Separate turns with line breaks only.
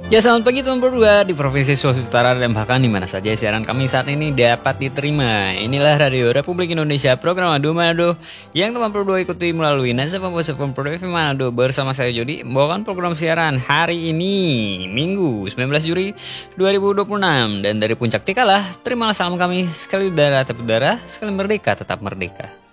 Ya, selamat pagi teman berdua di Provinsi Sulawesi Utara dan bahkan di mana saja siaran kami saat ini dapat diterima. Inilah Radio Republik Indonesia, program Adu Manado yang teman berdua ikuti melalui Nasa Pembuat Pro FM Manado bersama saya Jody membawakan program siaran hari ini Minggu 19 Juli 2026 dan dari Puncak Tikalah terimalah salam kami sekali udara tetap udara, sekali merdeka tetap merdeka.